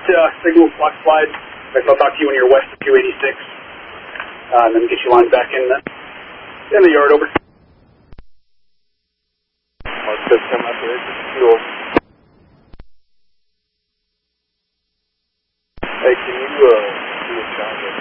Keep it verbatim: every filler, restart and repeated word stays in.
uh, signal block slide. I'll talk to you when you're west of two eighty-six. Uh, and then get you lined back in the, in the yard, over. Mark system operator, fuel. Hey, can you, uh, do a shot with